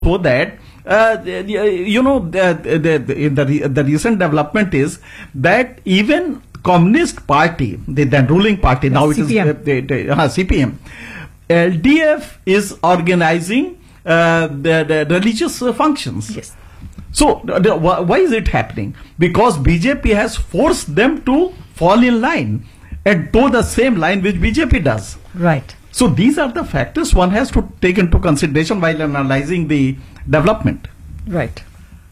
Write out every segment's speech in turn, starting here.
So that the recent development is that even Communist Party, the then ruling party, now it CPM. is CPM, LDF is organizing the religious functions. Yes. So why is it happening? Because BJP has forced them to fall in line and toe the same line which BJP does. Right. So these are the factors one has to take into consideration while analyzing the development. Right.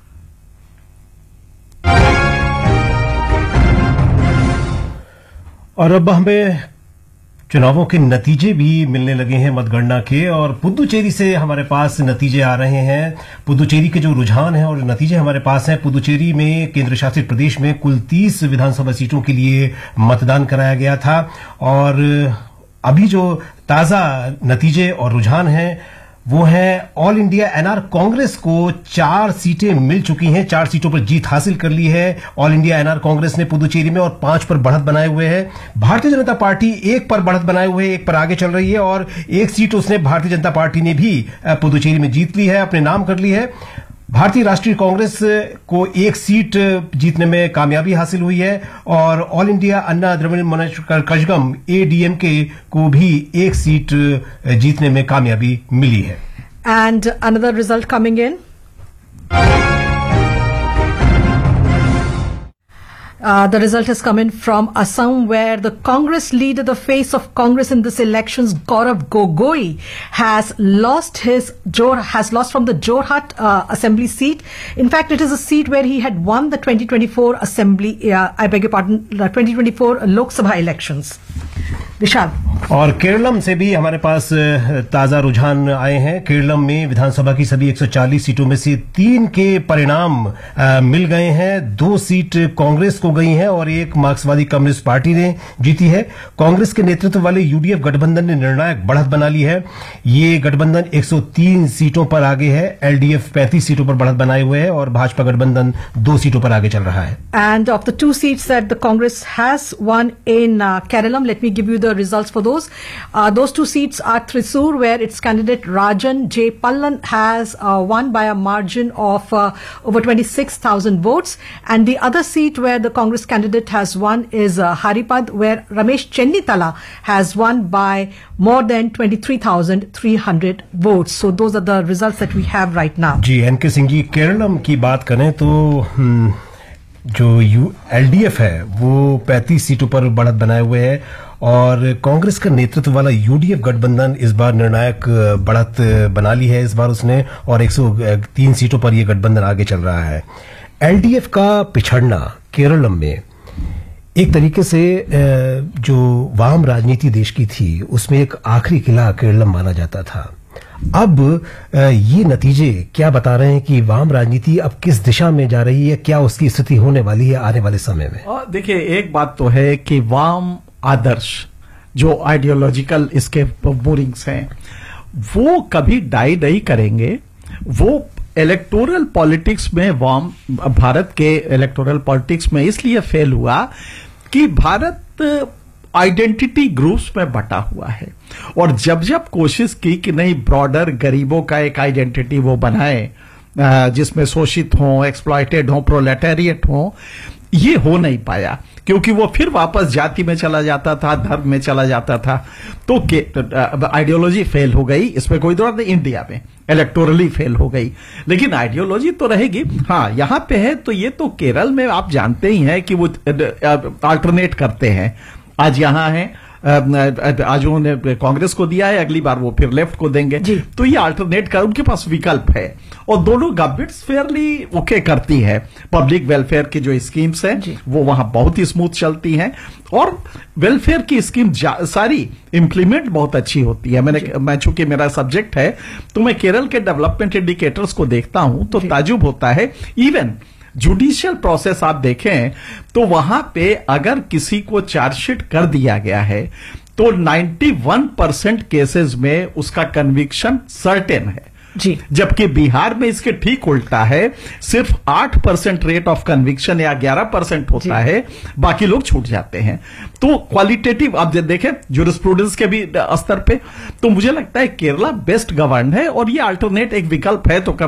और अब हमें चुनावों के नतीजे भी मिलने लगे हैं मतगणना के, और पुदुचेरी से हमारे पास नतीजे आ रहे हैं। पुदुचेरी के जो रुझान हैं और नतीजे हमारे पास हैं। पुदुचेरी में केंद्र शासित प्रदेश में कुल 30 विधानसभा सीटों के लिए मतदान कराया गया था, और अभी जो ताजा नतीजे और रुझान हैं वो है ऑल इंडिया एनआर कांग्रेस को 4 सीटें मिल चुकी हैं, 4 सीटों पर जीत हासिल कर ली है ऑल इंडिया एनआर कांग्रेस ने पुदुचेरी में, और 5 पर बढ़त बनाए हुए है। भारतीय जनता पार्टी 1 पर बढ़त बनाए हुए, 1 पर आगे चल रही है, और 1 सीट उसने भारतीय जनता पार्टी ने भी पुदुचेरी में जीत ली है, अपने नाम कर ली है। भारतीय राष्ट्रीय कांग्रेस को 1 सीट जीतने में कामयाबी हासिल हुई है, और ऑल इंडिया अन्ना द्रविड़ मुनेत्र कझगम ADMK को भी 1 सीट जीतने में कामयाबी मिली है। And another result coming in. The result has come in from Assam, where the Congress leader, the face of Congress in this elections, Gaurav Gogoi, has lost from the Jorhat assembly seat. In fact, it is a seat where he had won the 2024 assembly, 2024 Lok Sabha elections. विशाल। और केरलम से भी हमारे पास ताजा रुझान आए हैं। केरलम में विधानसभा की सभी 140 सीटों में से 3 के परिणाम मिल गए हैं। 2 सीट कांग्रेस को गई हैं और 1 मार्क्सवादी कम्युनिस्ट पार्टी ने जीती है। कांग्रेस के नेतृत्व वाले यूडीएफ गठबंधन ने निर्णायक बढ़त बना ली है। ये गठबंधन 103 सीटों पर आगे है। एलडीएफ 35 सीटों पर बढ़त बनाए हुए है और भाजपा गठबंधन 2 सीटों पर आगे चल रहा है। And of the 2 seats that the Congress has won in Kerala, let me give you the results for those. Those 2 seats are Thrissur, where its candidate Rajan J. Pallan has won by a margin of over 26,000 votes. And the other seat where the Congress candidate has won is Haripad, where Ramesh Chennitala has won by more than 23,300 votes. So those are the results that we have right now. Ji, N K Singh ji, Keralam की बात करें तो जो LDF है वो 35 सीटों पर बढ़त बनाए हुए है और कांग्रेस का नेतृत्व वाला यूडीएफ गठबंधन इस बार निर्णायक बढ़त बना ली है इस बार उसने, और 103 सीटों पर यह गठबंधन आगे चल रहा है। एलडीएफ का पिछड़ना केरलम में एक तरीके से जो वाम राजनीति देश की थी उसमें एक आखिरी किला केरलम माना जाता था। अब ये नतीजे क्या बता रहे हैं कि वाम राजनीति अब किस दिशा में जा रही है, क्या उसकी स्थिति होने वाली है आने वाले समय में? देखिए, एक बात तो है कि वाम आदर्श जो आइडियोलॉजिकल इसके बोरिंग्स हैं वो कभी डाई नहीं करेंगे। वो इलेक्टोरल पॉलिटिक्स में वाम भारत के इलेक्टोरल पॉलिटिक्स में इसलिए फेल हुआ कि भारत आइडेंटिटी ग्रुप्स में बटा हुआ है, और जब जब कोशिश की कि नहीं ब्रॉडर गरीबों का एक आइडेंटिटी वो बनाए जिसमें शोषित हों, एक्सप्लॉइटेड हों, प्रोलेटेरिएट हों, ये हो नहीं पाया क्योंकि वो फिर वापस जाति में चला जाता था, धर्म में चला जाता था। तो आइडियोलॉजी फेल हो गई, इसमें कोई दौर नहीं। इंडिया में इलेक्टोरली फेल हो गई, लेकिन आइडियोलॉजी तो रहेगी। हाँ, यहां पे है तो ये तो केरल में आप जानते ही हैं कि वो अल्टरनेट करते हैं। आज यहां है, आज उन्होंने कांग्रेस को दिया है, अगली बार वो फिर लेफ्ट को देंगे। तो ये अल्टरनेट कर, उनके पास विकल्प है और दोनों गवर्नमेंट्स फेयरली ओके करती है। पब्लिक वेलफेयर की जो स्कीम्स हैं वो वहां बहुत ही स्मूथ चलती हैं और वेलफेयर की स्कीम सारी इंप्लीमेंट बहुत अच्छी होती है। मैं चूंकि मेरा सब्जेक्ट है तो मैं केरल के डेवलपमेंट इंडिकेटर्स को देखता हूं तो ताजुब होता है। इवन जुडिशियल प्रोसेस आप देखें तो वहां पे अगर किसी को चार्जशीट कर दिया गया है तो 91% केसेस में उसका कन्विक्शन सर्टेन है जी। जबकि बिहार में इसके ठीक उल्टा है, सिर्फ 8% रेट ऑफ कन्विक्शन या 11% होता है, बाकी लोग छूट जाते हैं। तो क्वालिटेटिव आप जब देखें ज्यूरिस्प्रूडेंस के भी स्तर पे, तो मुझे लगता है केरला बेस्ट गवर्न है और ये अल्टरनेट एक विकल्प है। तो